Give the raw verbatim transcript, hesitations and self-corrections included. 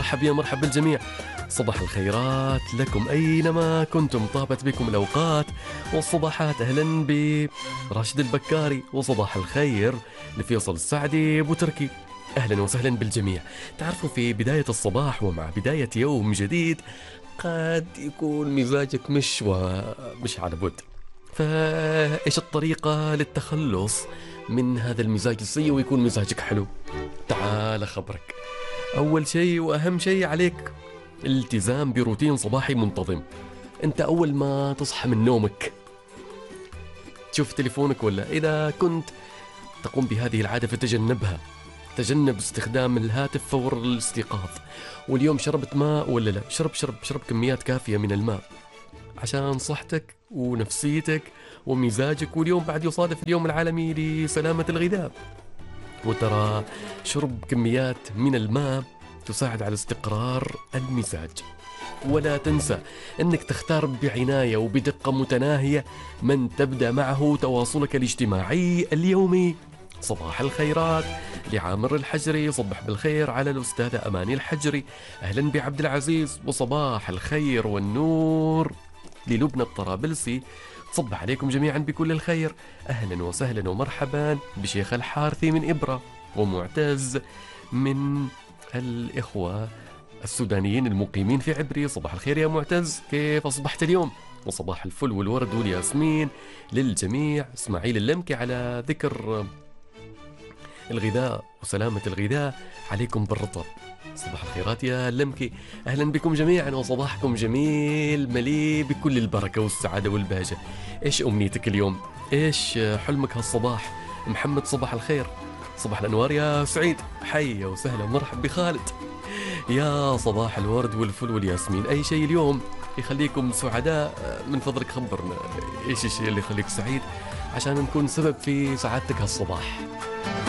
مرحب يا مرحب بالجميع. صباح الخيرات لكم أينما كنتم، طابت بكم الأوقات والصباحات. أهلا براشد البكاري، وصباح الخير لفيصل السعدي أبو تركي. أهلا وسهلا بالجميع. تعرفوا في بداية الصباح ومع بداية يوم جديد قد يكون مزاجك مش ومش على بد، فإيش الطريقة للتخلص من هذا المزاج السيء ويكون مزاجك حلو؟ تعال أخبرك. أول شيء وأهم شيء عليك الالتزام بروتين صباحي منتظم. أنت أول ما تصحى من نومك تشوف تليفونك، ولا إذا كنت تقوم بهذه العادة فتجنبها. تجنب استخدام الهاتف فور الاستيقاظ. واليوم شربت ماء ولا لا؟ شرب شرب شرب كميات كافية من الماء عشان صحتك ونفسيتك ومزاجك. واليوم بعد يصادف اليوم العالمي لسلامة الغذاء، وترى شرب كميات من الماء تساعد على استقرار المزاج. ولا تنسى أنك تختار بعناية وبدقة متناهية من تبدأ معه تواصلك الاجتماعي اليومي. صباح الخيرات لعامر الحجري، صبح بالخير على الأستاذة أماني الحجري. أهلا بعبد العزيز، وصباح الخير والنور للبنى الطرابلسي. صبح عليكم جميعا بكل الخير. أهلا وسهلا ومرحبا بشيخ الحارثي من إبرة، ومعتز من الإخوة السودانيين المقيمين في عبري. صباح الخير يا معتز، كيف أصبحت اليوم؟ وصباح الفل والورد والياسمين للجميع. اسماعيل اللمكي على ذكر الغذاء وسلامة الغذاء، عليكم بالرطب. صباح الخيرات يا اللمكي، أهلا بكم جميعا وصباحكم جميل مليء بكل البركة والسعادة والبهجة. إيش أمنيتك اليوم؟ إيش حلمك هالصباح؟ محمد صباح الخير، صباح الأنوار يا سعيد، حي وسهلا ومرحب بخالد. يا صباح الورد والفل والياسمين. أي شيء اليوم يخليكم سعداء من فضلك خبرنا. إيش الشيء اللي يخليك سعيد عشان نكون سبب في سعادتك هالصباح؟